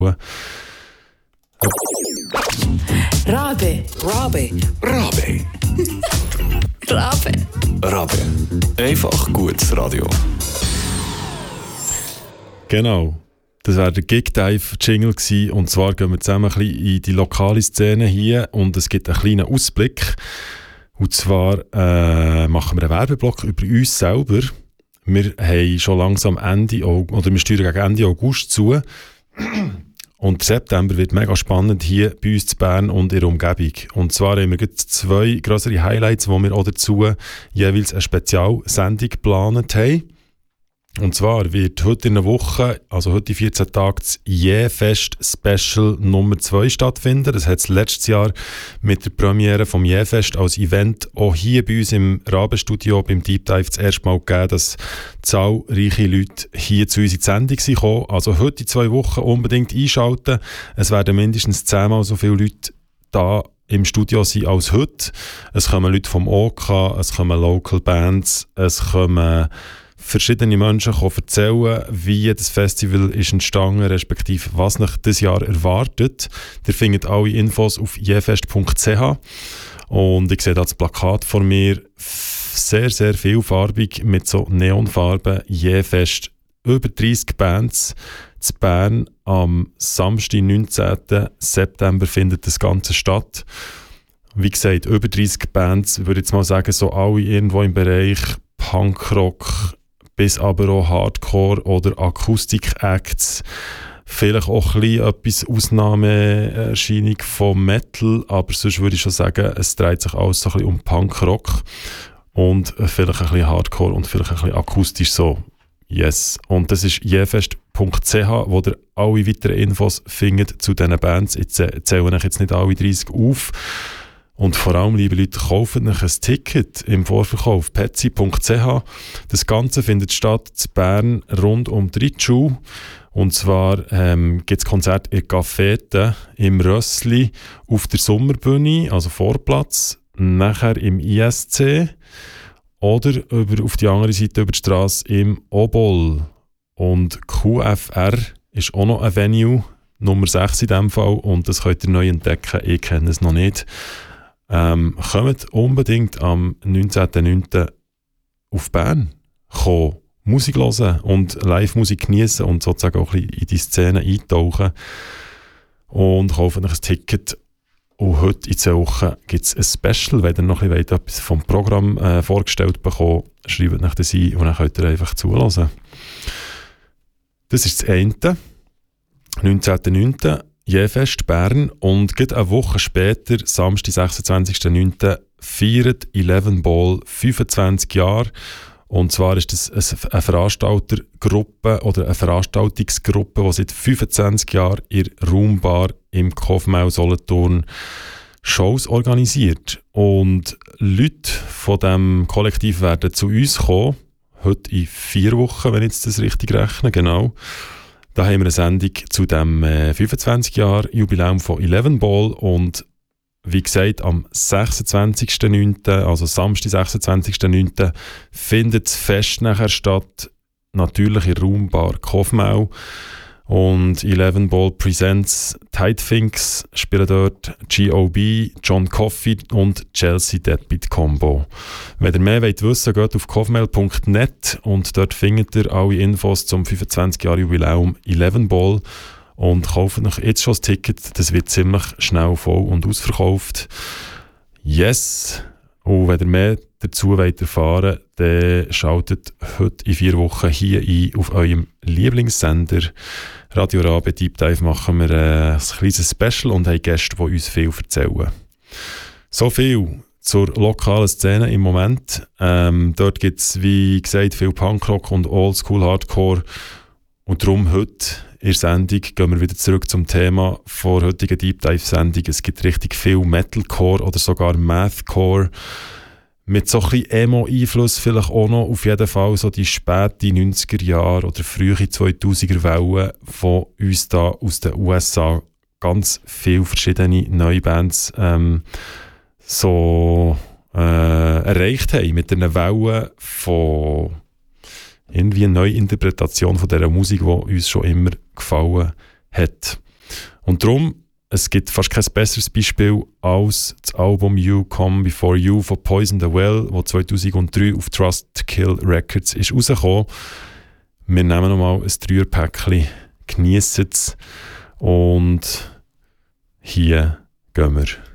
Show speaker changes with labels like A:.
A: Rabe.
B: Einfach gutes Radio.
C: Genau. Das war der Gig-Dive-Jingle gewesen. Und zwar gehen wir zusammen ein bisschen in die lokale Szene hier und es gibt einen kleinen Ausblick. Und zwar machen wir einen Werbeblock über uns selber. Wir haben schon langsam wir steuern gegen Ende August zu. Und September wird mega spannend hier bei uns in Bern und in der Umgebung. Und zwar haben wir jetzt 2 grössere Highlights, wo wir auch dazu jeweils eine Spezialsendung geplant haben. Und zwar wird heute in einer Woche, also heute in 14 Tagen, das Jähfest Special Nummer 2 stattfinden. Das hat es letztes Jahr mit der Premiere vom Jähfest als Event auch hier bei uns im Rabenstudio beim Deep Dive das erste Mal gegeben, dass zahlreiche Leute hier zu uns in die Sendung kamen. Also heute in 2 Wochen unbedingt einschalten. Es werden mindestens 10-mal so viele Leute da im Studio sein als heute. Es kommen Leute vom OK, es kommen Local Bands, es kommen verschiedene Menschen erzählen, wie das Festival ist entstanden, respektive was nach dieses Jahr erwartet. Ihr findet alle Infos auf jähfest.ch und ich sehe da das Plakat vor mir, sehr, sehr vielfarbig mit so Neonfarben. Jähfest, über 30 Bands in Bern. Am Samstag, 19. September findet das Ganze statt. Wie gesagt, über 30 Bands, ich würde jetzt mal sagen, so alle irgendwo im Bereich Punkrock, bis aber auch Hardcore oder Akustik-Acts. Vielleicht auch ein bisschen etwas Ausnahmeerscheinung vom Metal, aber sonst würde ich schon sagen, es dreht sich alles so ein bisschen um Punkrock und vielleicht ein bisschen Hardcore und vielleicht ein bisschen akustisch so. Yes. Und das ist jähfest.ch, wo ihr alle weiteren Infos findet zu diesen Bands. Ich zähle euch jetzt nicht alle 30 auf. Und vor allem, liebe Leute, kauft euch ein Ticket im Vorverkauf, petzi.ch. Das Ganze findet statt in Bern rund um 3 Uhr. Und zwar gibt es Konzerte in Cafete, im Rössli, auf der Sommerbühne, also Vorplatz, nachher im ISC oder auf die andere Seite über die Straße im Obol. Und QFR ist auch noch ein Venue, Nummer 6 in diesem Fall, und das könnt ihr neu entdecken, ich kenne es noch nicht. Kommt unbedingt am 19.09. auf Bern, kommen, Musik hören und Live-Musik genießen und sozusagen auch ein bisschen in die Szene eintauchen und kaufen euch ein Ticket. Und heute in 2 Wochen gibt es ein Special, wenn ihr noch ein bisschen etwas vom Programm vorgestellt bekommt, schreibt euch das ein und dann könnt ihr einfach zuhören. Das ist das eine, 19.09. Jähfest Bern, und gerade eine Woche später, Samstag, 26.09., feiert 11 Ball 25 Jahre. Und zwar ist das eine Veranstaltergruppe oder eine Veranstaltungsgruppe, die seit 25 Jahren in der Raumbar im Kofmau Solothurn Shows organisiert. Und Leute von diesem Kollektiv werden zu uns kommen, heute in 4 Wochen, wenn ich jetzt das richtig rechne, genau. Da haben wir eine Sendung zu dem 25-Jahr-Jubiläum von 11 Ball und wie gesagt, am 26.09., also Samstag, 26.09., findet das Fest nachher statt, natürlich in Raumbar Kofmau. Und 11 Ball Presents Tidefinks spielen dort, G.O.B., John Coffey und Chelsea Deadbeat Combo. Wenn ihr mehr wissen wollt, geht auf kofmail.net und dort findet ihr alle Infos zum 25-Jahr-Jubiläum 11 Ball und kauft euch jetzt schon das Ticket, das wird ziemlich schnell voll und ausverkauft. Yes! Und wenn ihr mehr dazu erfahren wollt, dann schaltet heute in 4 Wochen hier ein auf eurem Lieblingssender. Radio Rabe Deep Dive machen wir ein kleines Special und haben Gäste, die uns viel erzählen. So viel zur lokalen Szene im Moment. Dort gibt es, wie gesagt, viel Punkrock und Oldschool Hardcore. Und darum heute in der Sendung gehen wir wieder zurück zum Thema der heutigen Deep Dive Sendung. Es gibt richtig viel Metalcore oder sogar Mathcore. Mit so ein bisschen Emo-Einfluss vielleicht auch noch, auf jeden Fall so die späte 90er Jahre oder frühe 2000er Wellen von uns da aus den USA ganz viele verschiedene neue Bands erreicht haben mit einer Welle von irgendwie eine Neuinterpretation von dieser Musik, die uns schon immer gefallen hat. Und darum, es gibt fast kein besseres Beispiel als das Album You Come Before You von Poison the Well, das 2003 auf Trust Kill Records ist rausgekommen. Wir nehmen nochmal ein 3er-Päckchen, geniessen es und hier gehen wir.